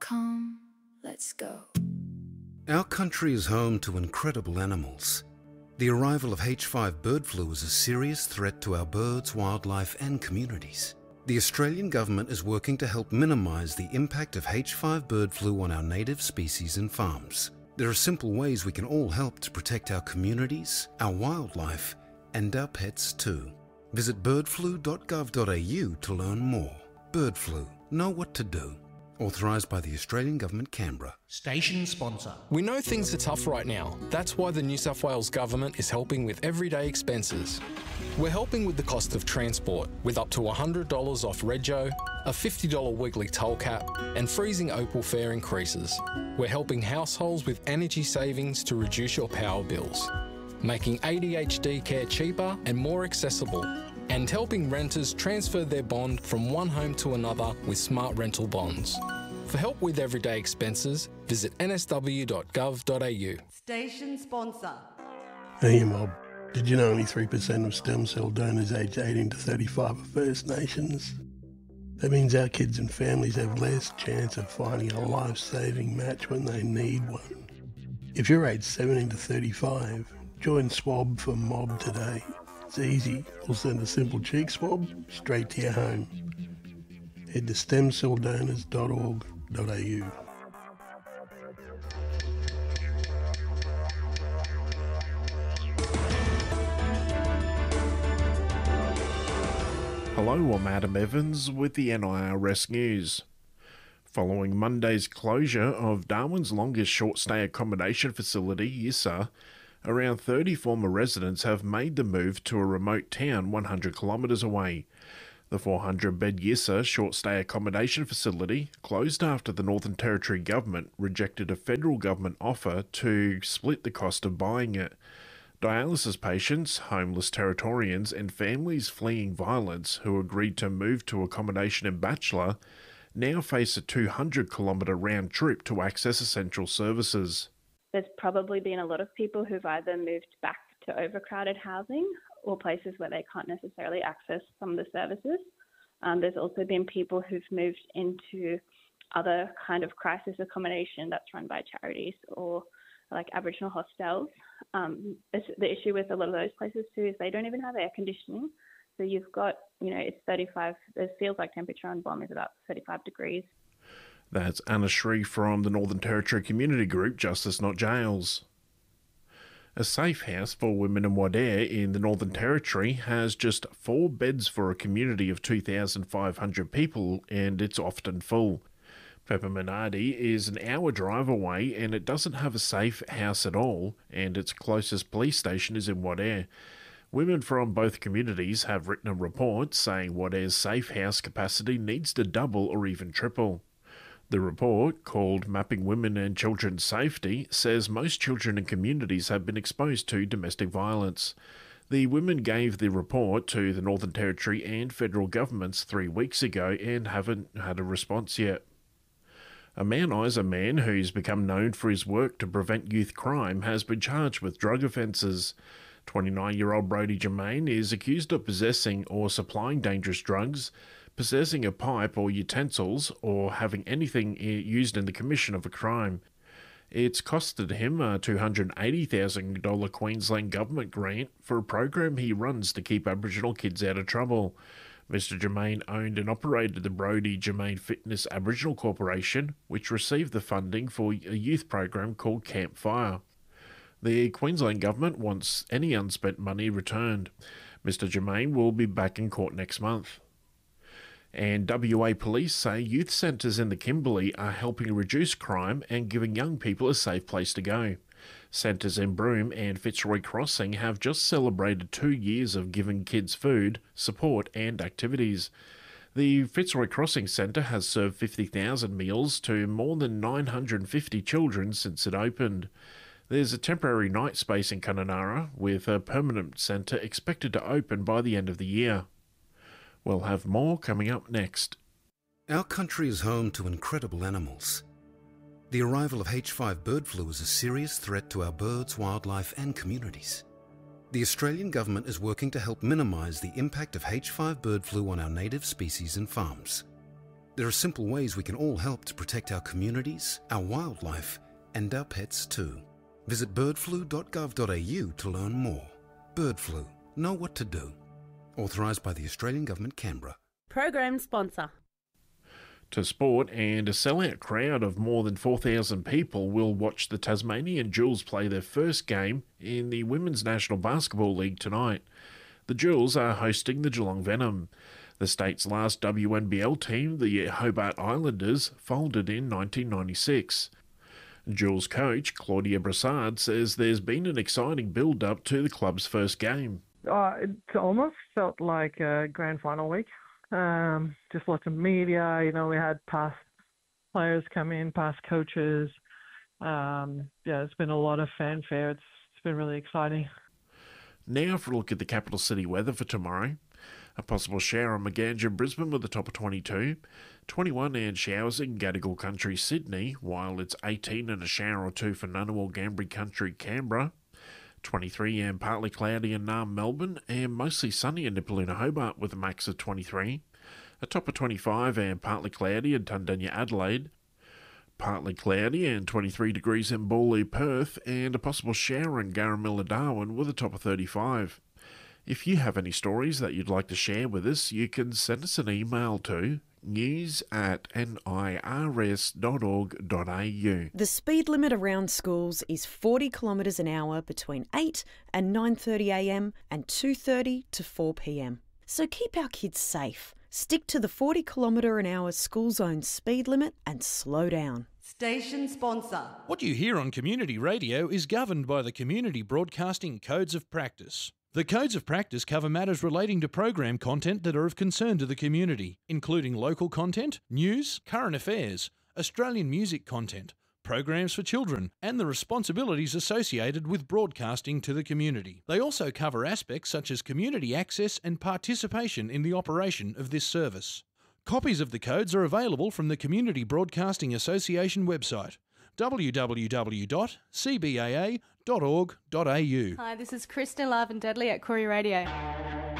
Come, let's go. Our country is home to incredible animals. The arrival of H5 bird flu is a serious threat to our birds, wildlife and communities. The Australian government is working to help minimise the impact of H5 bird flu on our native species and farms. There are simple ways we can all help to protect our communities, our wildlife and our pets too. Visit birdflu.gov.au to learn more. Bird flu. Know what to do. Authorised by the Australian Government, Canberra. Station sponsor. We know things are tough right now. That's why the New South Wales Government is helping with everyday expenses. We're helping with the cost of transport, with up to $100 off Rego, a $50 weekly toll cap, and freezing Opal fare increases. We're helping households with energy savings to reduce your power bills, making ADHD care cheaper and more accessible, and helping renters transfer their bond from one home to another with smart rental bonds. For help with everyday expenses, visit nsw.gov.au. Station sponsor. Hey Mob, did you know only 3% of stem cell donors aged 18 to 35 are First Nations? That means our kids and families have less chance of finding a life-saving match when they need one. If you're aged 17 to 35, join Swab for Mob today. It's easy. We'll send a simple cheek swab straight to your home. Head to stemcelldonors.org.au. Hello, I'm Adam Evans with the NIRS News. Following Monday's closure of Darwin's longest short-stay accommodation facility, Yissa, around 30 former residents have made the move to a remote town 100 kilometres away. The 400-bed Yissa short-stay accommodation facility closed after the Northern Territory government rejected a federal government offer to split the cost of buying it. Dialysis patients, homeless Territorians and families fleeing violence who agreed to move to accommodation in Batchelor now face a 200-kilometre round trip to access essential services. There's probably been a lot of people who've either moved back to overcrowded housing or places where they can't necessarily access some of the services. There's also been people who've moved into other kind of crisis accommodation that's run by charities or like Aboriginal hostels. The issue with a lot of those places too is they don't even have air conditioning. So you've got, it's 35, it feels like temperature on BOM is about 35 degrees. That's Anna Shree from the Northern Territory community group Justice Not Jails. A safe house for women in Wadeye in the Northern Territory has just 4 beds for a community of 2,500 people, and it's often full. Pepperminardi is an hour drive away and it doesn't have a safe house at all, and its closest police station is in Wadeye. Women from both communities have written a report saying Wadeye's safe house capacity needs to double or even triple. The report, called Mapping Women and Children's Safety, says most children and communities have been exposed to domestic violence. The women gave the report to the Northern Territory and federal governments 3 weeks ago and haven't had a response yet. A Mount Isa man who's become known for his work to prevent youth crime has been charged with drug offences. 29-year-old Brodie Germain is accused of possessing or supplying dangerous drugs, possessing a pipe or utensils, or having anything used in the commission of a crime. It's costed him a $280,000 Queensland Government grant for a program he runs to keep Aboriginal kids out of trouble. Mr. Germain owned and operated the Brodie Germain Fitness Aboriginal Corporation, which received the funding for a youth program called Campfire. The Queensland Government wants any unspent money returned. Mr. Germain will be back in court next month. And WA police say youth centres in the Kimberley are helping reduce crime and giving young people a safe place to go. Centres in Broome and Fitzroy Crossing have just celebrated 2 years of giving kids food, support and activities. The Fitzroy Crossing Centre has served 50,000 meals to more than 950 children since it opened. There's a temporary night space in Kununurra, with a permanent centre expected to open by the end of the year. We'll have more coming up next. Our country is home to incredible animals. The arrival of H5 bird flu is a serious threat to our birds, wildlife and communities. The Australian Government is working to help minimise the impact of H5 bird flu on our native species and farms. There are simple ways we can all help to protect our communities, our wildlife, and our pets too. Visit birdflu.gov.au to learn more. Bird flu. Know what to do. Authorised by the Australian Government, Canberra. Program sponsor. To sport, and a sellout crowd of more than 4,000 people will watch the Tasmanian Jewels play their first game in the Women's National Basketball League tonight. The Jewels are hosting the Geelong Venom. The state's last WNBL team, the Hobart Islanders, folded in 1996. Jewels coach Claudia Brassard says there's been an exciting build-up to the club's first game. It almost felt like a grand final week. Just lots of media, we had past players come in, past coaches. It's been a lot of fanfare. It's been really exciting. Now for a look at the capital city weather for tomorrow. A possible shower on Maganja, Brisbane with a top of 22. 21 and showers in Gadigal Country, Sydney, while it's 18 and a shower or two for Ngunnawal, Gambri Country, Canberra. 23 and partly cloudy in Naarm, Melbourne, and mostly sunny in Nipaluna, Hobart with a max of 23. A top of 25 and partly cloudy in Tundunya, Adelaide. Partly cloudy and 23 degrees in Bawley, Perth, and a possible shower in Garamilla, Darwin with a top of 35. If you have any stories that you'd like to share with us, you can send us an email to news@nirs.org.au. The speed limit around schools is 40 kilometres an hour between 8 and 9:30am and 2:30 to 4pm. So keep our kids safe. Stick to the 40 kilometre an hour school zone speed limit and slow down. Station sponsor. What you hear on community radio is governed by the Community Broadcasting Codes of Practice. The Codes of Practice cover matters relating to program content that are of concern to the community, including local content, news, current affairs, Australian music content, programs for children, and the responsibilities associated with broadcasting to the community. They also cover aspects such as community access and participation in the operation of this service. Copies of the codes are available from the Community Broadcasting Association website, www.cbaa.org.au. Hi, this is Kristen Larvin Dudley at Koori Radio.